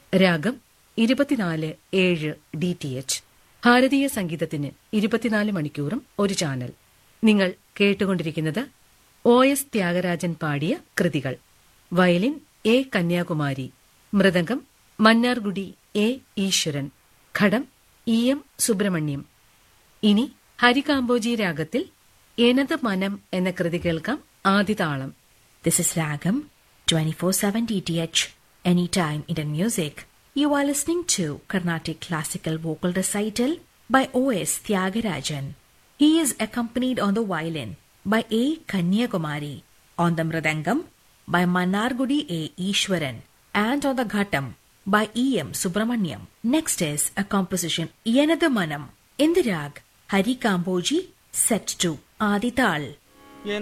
രാഗം 24/7 DTH. ഭാരതീയ സംഗീതത്തിന് 24 മണിക്കൂറും ഒരു ചാനൽ. നിങ്ങൾ കേട്ടുകൊണ്ടിരിക്കുന്നത് OS ത്യാഗരാജൻ പാടിയ കൃതികൾ. Violin A Kanyakumari, mridangam Mannargudi A ഈശ്വരൻ, ഘടം EM സുബ്രഹ്മണ്യം. ഇനി ഹരികാംബോജി രാഗത്തിൽ എനത് മനം എന്ന കൃതി കേൾക്കാം. ആദിതാളം. This is Ragam 24/7 DTH, anytime Indian music. You are listening to Carnatic Classical Vocal Recital by OS Tyagarajan. He is accompanied on the violin by A. Kanyakumari, on the mridangam by Mannargudi A. Ishwaran, and on the ghatam by EM Subramaniam. Next is a composition Yenadamanam in the rag Hari Kamboji set to Adital.